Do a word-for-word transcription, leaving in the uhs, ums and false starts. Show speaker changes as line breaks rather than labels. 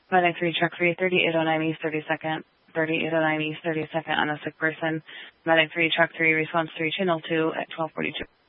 Medic three, truck three, thirty-eight oh nine East thirty-second, thirty-eight oh nine East thirty-second on a sick person. Medic three, truck three, response three, channel two at twelve forty-two.